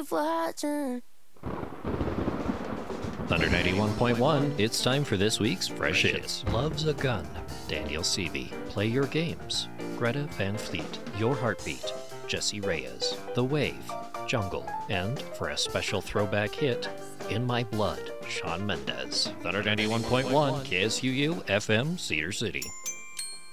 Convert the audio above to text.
watching. Thunder 91.1, it's time for this week's Fresh Hits. Loves a Gun, Daniel Seavey. Play Your Games, Greta Van Fleet. Your Heartbeat, Jesse Reyes. The Wave, Jungle. And for a special throwback hit, In My Blood, Shawn Mendes. Thunder 91.1, KSUU FM, Cedar City.